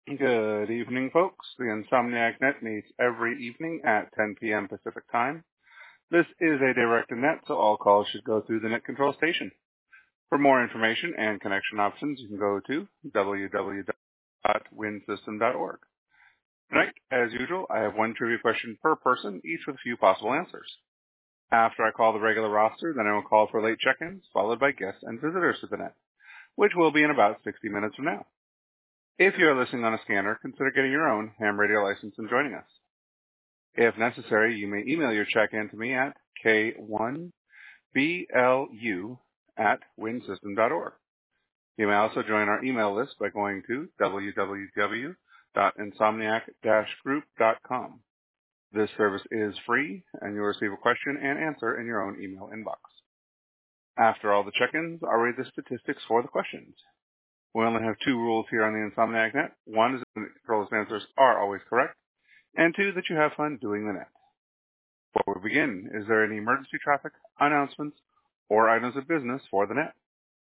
Good evening, folks. The Insomniac Net meets every evening at 10 p.m. Pacific Time. This is a directed net, so all calls should go through the net control station. For more information and connection options, you can go to www.winsystem.org. Tonight, as usual, I have one trivia question per person, each with a few possible answers. After I call the regular roster, then I will call for late check-ins, followed by guests and visitors to the net, which will be in about 60 minutes from now. If you are listening on a scanner, consider getting your own ham radio license and joining us. If necessary, you may email your check-in to me at k1blu@winsystem.org. You may also join our email list by going to www.insomniac-group.com. This service is free, and you'll receive a question and answer in your own email inbox. After all the check-ins, I'll read the statistics for the questions. We only have two rules here on the Insomniac Net. One is that the controller's answers are always correct, and two, that you have fun doing the net. Before we begin, is there any emergency traffic, announcements, or items of business for the net?